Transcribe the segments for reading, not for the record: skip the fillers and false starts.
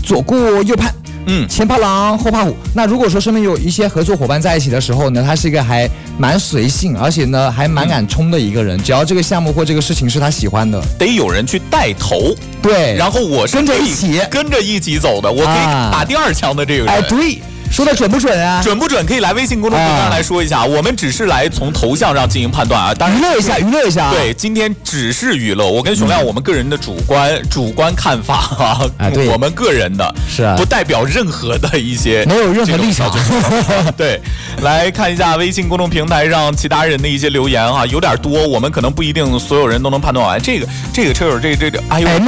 左顾右盼。前怕狼后怕虎。那如果说身边有一些合作伙伴在一起的时候呢，他是一个还蛮随性，而且呢还蛮敢冲的一个人。只要这个项目或这个事情是他喜欢的， 得有人去带头。 对， 然后我是跟着一起走的，我可以打第二枪的这个人。 哎，对。说的准不准啊？ 准不准？可以来微信公众平台来说一下。我们只是来从头像上进行判断啊，当然娱乐一下。 对，今天只是娱乐。我跟熊亮我们个人的主观看法啊， 对， 我们个人的是不代表任何的一些， 没有任何立场。 对，来看一下微信公众平台上其他人的一些留言啊，有点多，我们可能不一定所有人都能判断完。这个车友，这哎呦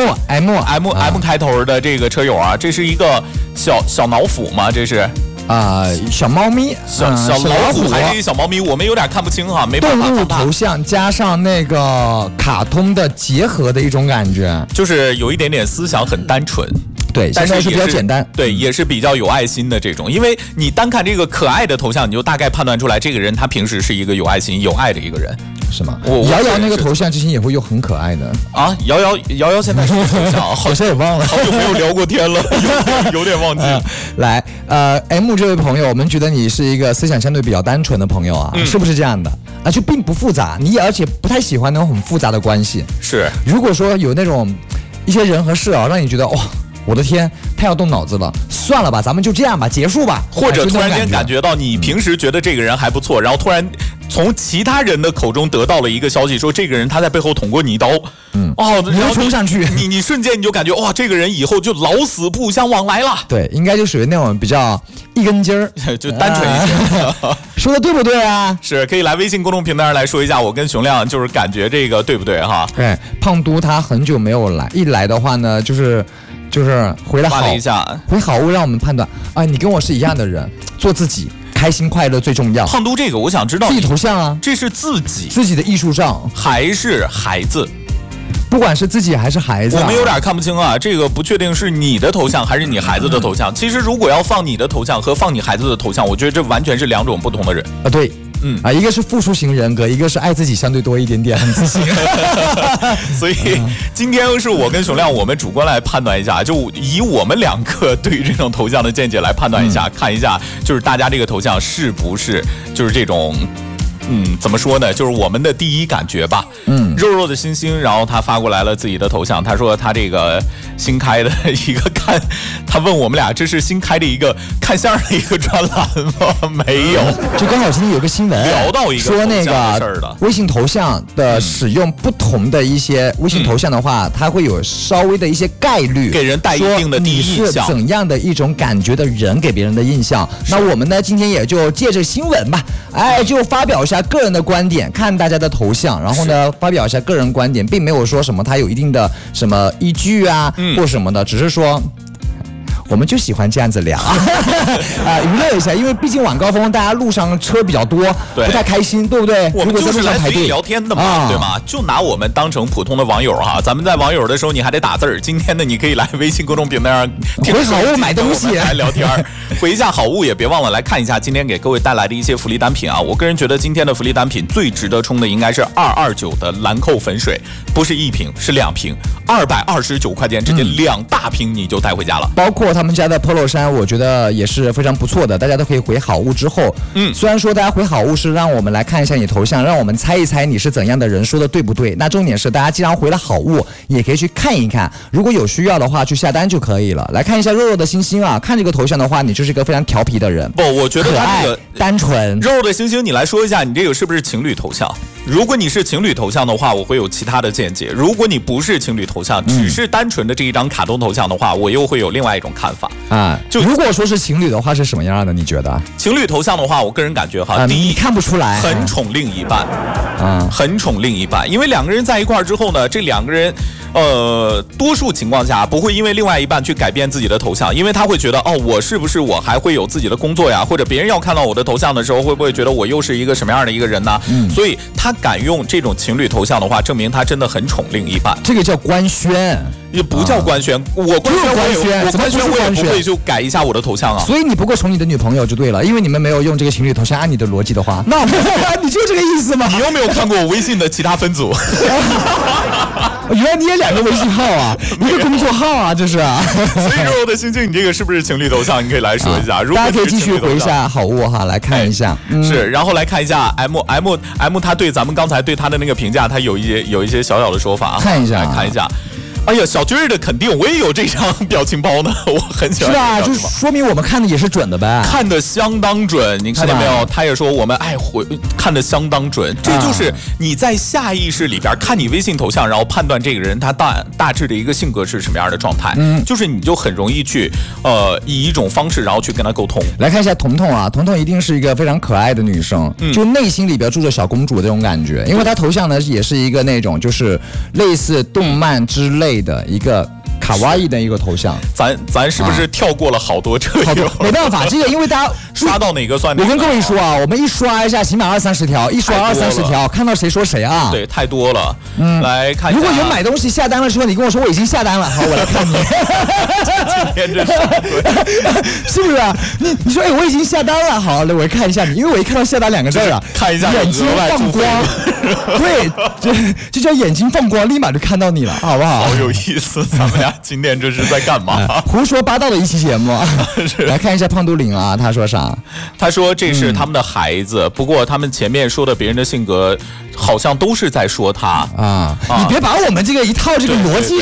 M 开头的这个车友啊，这是一个小脑斧吗？这是。 小猫咪， 小老虎还是一小猫咪，我们有点看不清哈，没办法。 动物头像加上那个卡通的结合的一种感觉， 就是有一点点思想很单纯。 对， 但是比较简单， 对，也是比较有爱心的这种。因为你单看这个可爱的头像，你就大概判断出来，这个人他平时是一个有爱心、有爱的一个人， 是吗？瑶瑶那个头像之前也会用很可爱的啊。瑶瑶现在什么头像？ 好像也忘了， 好久没有聊过天了，有点忘记。 来，M 这位朋友，我们觉得你是一个思想相对比较单纯的朋友啊，是不是这样的？啊，就并不复杂，你而且不太喜欢那种很复杂的关系。 是， 如果说有那种一些人和事啊，让你觉得哇。我的天，太要动脑子了，算了吧，咱们就这样吧，结束吧。 或者突然间感觉到你平时觉得这个人还不错，然后突然从其他人的口中得到了一个消息，说这个人他在背后捅过你一刀。 你要冲上去， 你瞬间你就感觉哇，这个人以后就老死不相往来了。 对，应该就属于那种比较一根筋儿， 就单纯一些。 说的对不对啊？ 是，可以来微信公众平台上来说一下，我跟熊亮就是感觉这个对不对哈？ 对，胖嘟他很久没有来，一来的话呢，就是回了好物，让我们判断啊，你跟我是一样的人，做自己，开心快乐最重要。 胖嘟这个我想知道， 自己头像啊， 这是自己的艺术照还是孩子？ 不管是自己还是孩子， 我们有点看不清啊。这个不确定是你的头像还是你孩子的头像。其实如果要放你的头像和放你孩子的头像，我觉得这完全是两种不同的人啊。对。一个是付出型人格，一个是爱自己相对多一点点，很自信。 所以今天是我跟熊亮，我们主观来判断一下，就以我们两个对于这种头像的见解来判断一下，看一下就是大家这个头像是不是就是这种。怎么说呢？就是我们的第一感觉吧。肉肉的星星，然后他发过来了自己的头像，他说他这个新开的一个他问我们俩这是新开的一个看相的一个专栏吗？没有， 就刚好今天有个新闻聊到一个说那个微信头像的使用不同的一些微信头像的话，它会有稍微的一些概率给人带一定的第一印象， 是怎样的一种感觉的人给别人的印象。那我们呢今天也就借着新闻吧，就发表一下个人的观点，看大家的头像，然后呢发表一下个人观点，并没有说什么他有一定的什么依据啊，或什么的，只是说我们就喜欢这样子聊娱乐一下，因为毕竟晚高峰大家路上车比较多，不太开心，对不对？ 我们就是来随意聊天的嘛，对吗？就拿我们当成普通的网友哈，咱们在网友的时候你还得打字儿，今天呢你可以来微信公众平台上回好物买东西来聊天，回一下好物，也别忘了来看一下今天给各位带来的一些福利单品啊。我个人觉得今天的福利单品最值得冲的应该是229的兰蔻粉水，不是1瓶是2瓶，229块钱直接2大瓶你就带回家了， 包括他们家的 polo 衫，我觉得也是非常不错的，大家都可以回好物之后，虽然说大家回好物是让我们来看一下你头像，让我们猜一猜你是怎样的人，说的对不对？那重点是大家既然回了好物，也可以去看一看，如果有需要的话去下单就可以了。来看一下肉肉的星星啊，看这个头像的话，你就是一个非常调皮的人。 不，我觉得他这个单纯。 肉肉的星星，你来说一下，你这个是不是情侣头像？如果你是情侣头像的话，我会有其他的见解；如果你不是情侣头像，只是单纯的这一张卡通头像的话，我又会有另外一种看法啊。就如果说是情侣的话，是什么样的？你觉得？ 情侣头像的话，我个人感觉哈，第一你看不出来， 很宠另一半，很宠另一半，因为两个人在一块儿之后呢，这两个人。多数情况下不会因为另外一半去改变自己的头像，因为他会觉得我是不是我还会有自己的工作呀，或者别人要看到我的头像的时候，会不会觉得我又是一个什么样的一个人呢？所以他敢用这种情侣头像的话，证明他真的很宠另一半。 这个叫官宣。 也不叫官宣，我官宣我也不会就改一下我的头像啊。 所以你不够宠你的女朋友就对了，因为你们没有用这个情侣头像。按你的逻辑的话，那你就这个意思吗？ 你有没有看过我微信的其他分组？ 原来你也2个微信号啊，一个工作号啊，这是啊。 所以说我的心情，你这个是不是情侣头像？你可以来说一下。 大家可以继续回一下好物哈，来看一下。 是，然后来看一下 M 他对咱们刚才对他的那个评价，他有一些小小的说法啊。 看一下， 看一下。哎呀，小军儿的肯定，我也有这张表情包呢，我很喜欢。 是啊，就说明我们看的也是准的呗， 看的相当准。你看见没有？他也说我们看的相当准，这就是你在下意识里边看你微信头像，然后判断这个人他大致的一个性格是什么样的状态。就是你就很容易去以一种方式然后去跟他沟通。 来看一下彤彤啊，彤彤一定是一个非常可爱的女生，就内心里边住着小公主的这种感觉，因为她头像呢也是一个那种就是类似动漫之类的一个卡哇伊的一个头像。 咱是不是跳过了好多车友？ 没办法，这个因为大家刷到哪个算哪个。 我跟各位说啊，我们一刷一下起码20-30条，一刷20-30条，看到谁说谁啊。 对，太多了。来看一下， 如果有买东西下单的时候，你跟我说我已经下单了，好，我来看你。 今天这是不是啊？你说我已经下单了，好，来我看一下你，因为我一看到下单2个字啊， 看一下眼睛放光，对，这叫眼睛放光，立马就看到你了，好不好？ 好有意思，咱们俩今天这是在干嘛？ 胡说八道的一期节目。来看一下胖嘟岭啊，他说啥？ 他说这是他们的孩子，不过他们前面说的别人的性格，好像都是在说他啊。你别把我们这个一套这个逻辑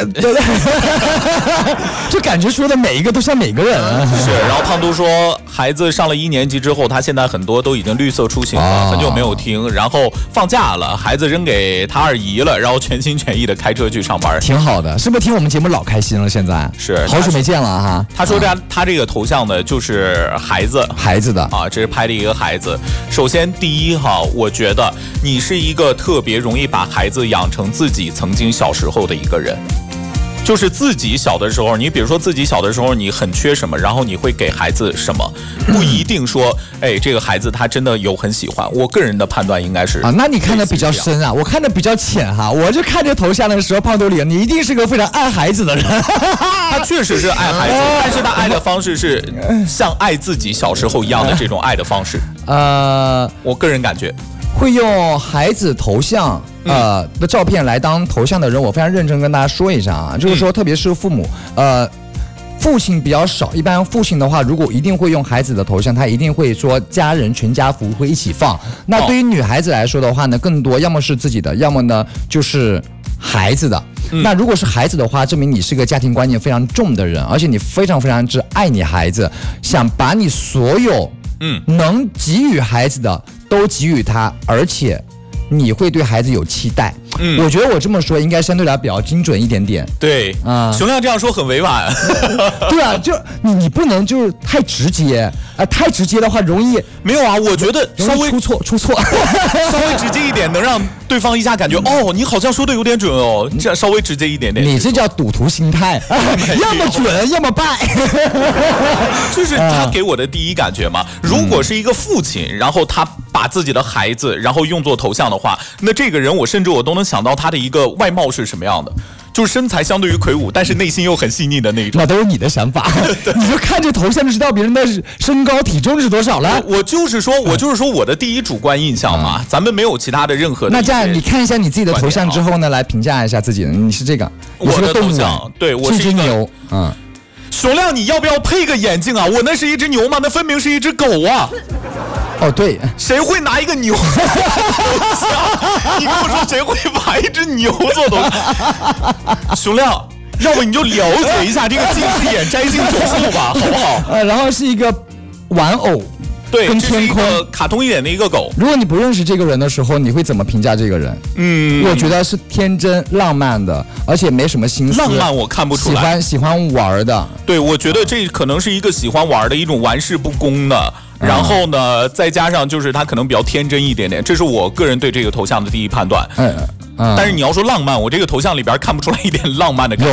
就感觉说的每一个都像每个人。 是，然后胖嘟说，孩子上了1年级之后，他现在很多都已经绿色出行了，很久没有听，然后放假了，孩子扔给他二姨了，然后全心全意的开车去上班， 挺好的，是不是？听我们节目老开心了，现在是好久没见了哈。 他说他这个头像呢，就是孩子的啊，这是拍的一个孩子。首先第一哈，我觉得你是一个特别容易把孩子养成自己曾经小时候的一个人。就是自己小的时候，你比如说自己小的时候你很缺什么，然后你会给孩子什么，不一定说这个孩子他真的有很喜欢。我个人的判断应该是啊，那你看的比较深啊，我看的比较浅哈。我就看这头像的时候，胖嘟岭，你一定是个非常爱孩子的人。 他确实是爱孩子，但是他爱的方式是像爱自己小时候一样的这种爱的方式。我个人感觉会用孩子头像的照片来当头像的人，我非常认真跟大家说一下啊，就是说特别是父母父亲比较少，一般父亲的话如果一定会用孩子的头像，他一定会说家人全家福会一起放。那对于女孩子来说的话呢，更多要么是自己的，要么呢就是孩子的。那如果是孩子的话，证明你是个家庭观念非常重的人，而且你非常非常之爱你孩子，想把你所有能给予孩子的都给予他，而且你会对孩子有期待。我觉得我这么说应该相对来比较精准一点点。 对啊，熊亮这样说很委婉。 对啊，就你不能就是太直接太直接的话容易没有啊。我觉得稍微出错， 稍微直接一点，能让对方一下感觉你好像说的有点准哦。这样稍微直接一点点， 你这叫赌徒心态，要么准要么败。 就是他给我的第一感觉嘛。如果是一个父亲，然后他把自己的孩子然后用作头像的话，那这个人我甚至我都能想到他的一个外貌是什么样的，就是身材相对于魁梧，但是内心又很细腻的那种。 那都是你的想法，你就看这头像就知道别人的身高体重是多少了。 我就是说我的第一主观印象嘛，咱们没有其他的任何的。 那这样你看一下你自己的头像之后呢，来评价一下自己。你是这个， 我的头像，对，我是一只牛。 熊亮，你要不要配个眼镜啊？我那是一只牛吗？那分明是一只狗啊！ 哦，对， 谁会拿一个牛做头像？你跟我说谁会把一只牛做头像？熊亮，要不你就了解一下这个近视眼摘星手术吧，好不好？ 然后是一个玩偶。 对， 跟天空卡通一点的一个狗。 如果你不认识这个人的时候，你会怎么评价这个人？我觉得是天真浪漫的，而且没什么心思。 浪漫我看不出来， 喜欢玩的。 对，我觉得这可能是一个喜欢玩的一种玩世不恭的。然后呢，再加上就是他可能比较天真一点点，这是我个人对这个头像的第一判断。但是你要说浪漫，我这个头像里边看不出来一点浪漫的感觉。 有啊，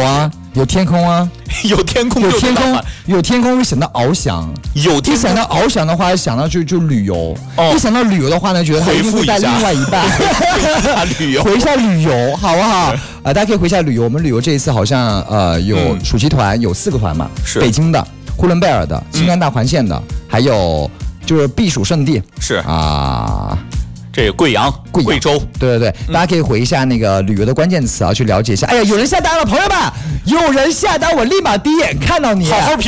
有天空啊， 有天空， 有天空，有天空会想到翱翔， 有天空一想到翱翔的话，想到就旅游。 哦， 一想到旅游的话呢，觉得他一定会带另外一半旅游， 回一下旅游，好不好？大家可以回一下旅游。我们旅游这一次好像有暑期团，有4个团嘛， 是北京的、呼伦贝尔的、青川大环线的，还有就是避暑胜地是啊。 这个贵阳、贵州， 对，大家可以回一下那个旅游的关键词啊，去了解一下。哎呀，有人下单了，朋友们，有人下单，我立马第一眼看到你， 好好评。